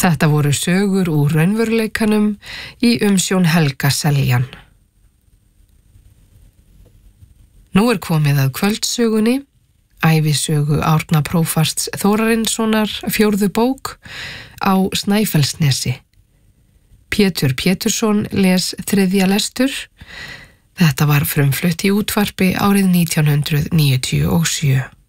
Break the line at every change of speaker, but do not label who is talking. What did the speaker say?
Þetta voru sögur úr raunveruleikanum í umsjón Helga Seljan. Nú komið að kvöldsögunni, ævisögu Árna prófasts Þórarinssonar 4. bók á Snæfellsnesi. Pétur Pétursson les 3. lestur. Þetta var frumflutt í útvarpi árið 1997.